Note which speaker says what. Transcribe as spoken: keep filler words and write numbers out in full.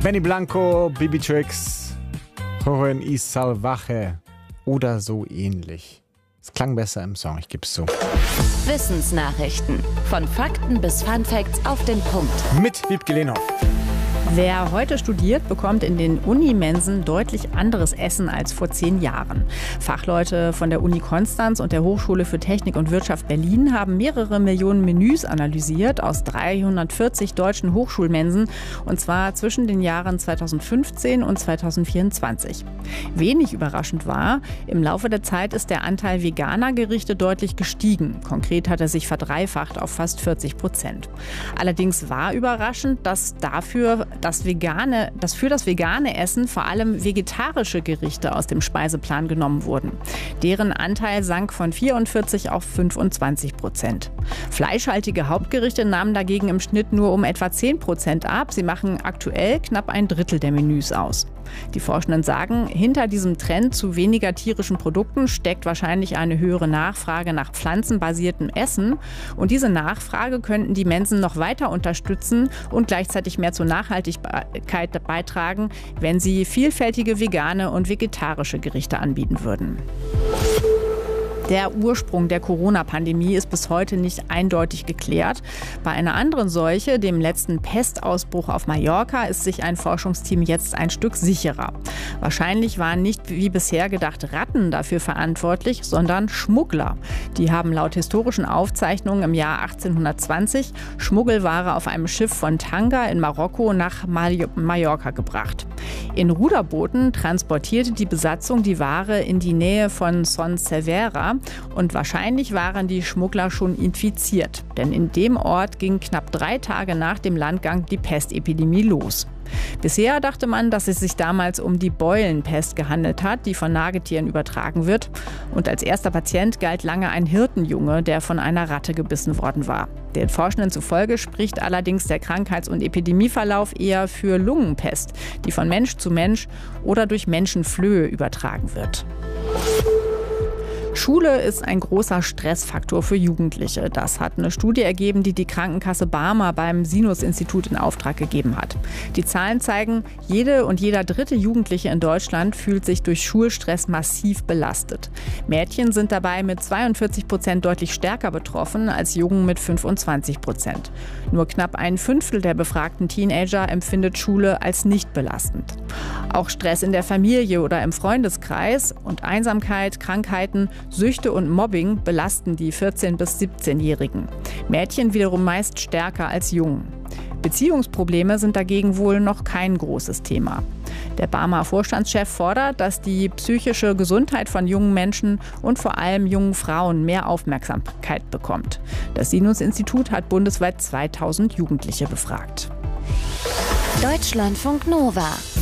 Speaker 1: Benny Blanco, Bibi Tricks, Joven y Salvaje oder so ähnlich. Es klang besser im Song, ich geb's zu.
Speaker 2: Wissensnachrichten. Von Fakten bis Funfacts auf den Punkt.
Speaker 1: Mit Wiebke Lehnhoff.
Speaker 3: Wer heute studiert, bekommt in den Unimensen deutlich anderes Essen als vor zehn Jahren. Fachleute von der Uni Konstanz und der Hochschule für Technik und Wirtschaft Berlin haben mehrere Millionen Menüs analysiert aus dreihundertvierzig deutschen Hochschulmensen, und zwar zwischen den Jahren zweitausendfünfzehn und zweitausendvierundzwanzig. Wenig überraschend war, im Laufe der Zeit ist der Anteil veganer Gerichte deutlich gestiegen. Konkret hat er sich verdreifacht auf fast vierzig Prozent. Allerdings war überraschend, dass dafür Das vegane, dass für das vegane Essen vor allem vegetarische Gerichte aus dem Speiseplan genommen wurden. Deren Anteil sank von vierundvierzig auf fünfundzwanzig Prozent. Fleischhaltige Hauptgerichte nahmen dagegen im Schnitt nur um etwa zehn Prozent ab. Sie machen aktuell knapp ein Drittel der Menüs aus. Die Forschenden sagen, hinter diesem Trend zu weniger tierischen Produkten steckt wahrscheinlich eine höhere Nachfrage nach pflanzenbasiertem Essen. Und diese Nachfrage könnten die Mensen noch weiter unterstützen und gleichzeitig mehr zur Nachhaltigkeit beitragen, wenn sie vielfältige vegane und vegetarische Gerichte anbieten würden. Der Ursprung der Corona-Pandemie ist bis heute nicht eindeutig geklärt. Bei einer anderen Seuche, dem letzten Pestausbruch auf Mallorca, ist sich ein Forschungsteam jetzt ein Stück sicherer. Wahrscheinlich waren nicht wie bisher gedacht Ratten dafür verantwortlich, sondern Schmuggler. Die haben laut historischen Aufzeichnungen im Jahr achtzehnhundertzwanzig Schmuggelware auf einem Schiff von Tanga in Marokko nach Mallorca gebracht. In Ruderbooten transportierte die Besatzung die Ware in die Nähe von Son Servera. Und wahrscheinlich waren die Schmuggler schon infiziert. Denn in dem Ort ging knapp drei Tage nach dem Landgang die Pestepidemie los. Bisher dachte man, dass es sich damals um die Beulenpest gehandelt hat, die von Nagetieren übertragen wird. Und als erster Patient galt lange ein Hirtenjunge, der von einer Ratte gebissen worden war. Den Forschenden zufolge spricht allerdings der Krankheits- und Epidemieverlauf eher für Lungenpest, die von Mensch zu Mensch oder durch Menschenflöhe übertragen wird. Schule ist ein großer Stressfaktor für Jugendliche. Das hat eine Studie ergeben, die die Krankenkasse Barmer beim Sinus-Institut in Auftrag gegeben hat. Die Zahlen zeigen, jede und jeder dritte Jugendliche in Deutschland fühlt sich durch Schulstress massiv belastet. Mädchen sind dabei mit zweiundvierzig Prozent deutlich stärker betroffen als Jungen mit fünfundzwanzig Prozent. Nur knapp ein Fünftel der befragten Teenager empfindet Schule als nicht belastend. Auch Stress in der Familie oder im Freundeskreis und Einsamkeit, Krankheiten, Süchte und Mobbing belasten die vierzehn- bis siebzehnjährigen. Mädchen wiederum meist stärker als Jungen. Beziehungsprobleme sind dagegen wohl noch kein großes Thema. Der Barmer Vorstandschef fordert, dass die psychische Gesundheit von jungen Menschen und vor allem jungen Frauen mehr Aufmerksamkeit bekommt. Das Sinus-Institut hat bundesweit zweitausend Jugendliche befragt.
Speaker 2: Deutschlandfunk Nova